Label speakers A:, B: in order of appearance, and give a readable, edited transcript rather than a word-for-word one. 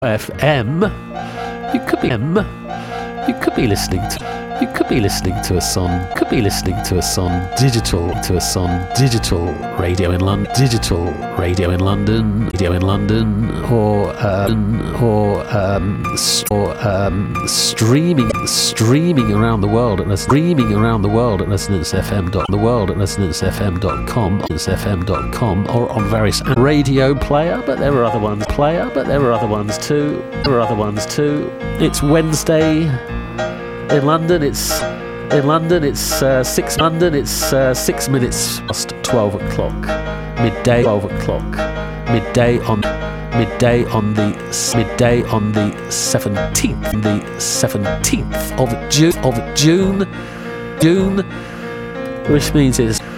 A: FM. You could be listening to us on digital radio in London, or streaming around the world at resonance.fm.com, or on various radio player, but there are other ones too. It's Wednesday in London. It's 6 minutes past 12 o'clock. Midday on the 17th of June, which means it's